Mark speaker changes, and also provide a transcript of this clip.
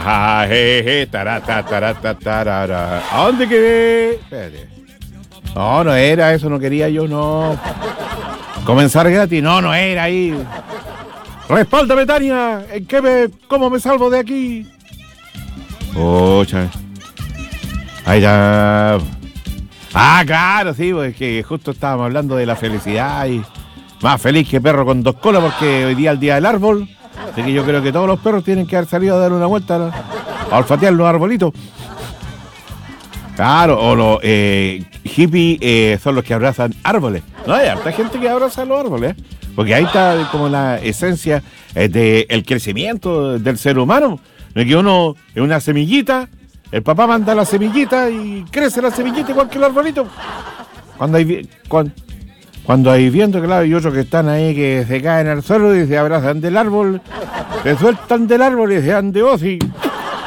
Speaker 1: Tarara. ¿A dónde quedé? Espérate. No, no era eso, no quería yo, no. Comenzar gratis, no era ahí. Respáldame, Tania. ¿Cómo me salvo de aquí? Ahí ya. Claro, sí, pues que justo estábamos hablando de la felicidad y más feliz que perro con dos colas porque hoy día es el día del árbol. Así que yo creo que todos los perros tienen que haber salido a dar una vuelta a olfatear los arbolitos. Claro, o los hippies son los que abrazan árboles. No hay harta gente que abraza los árboles, porque ahí está como la esencia del crecimiento del ser humano. De que uno es una semillita, el papá manda la semillita y crece la semillita igual que el arbolito. Cuando hay viento, claro, y otros que están ahí que se caen al suelo y se abrazan del árbol, se sueltan del árbol y se dan de voz y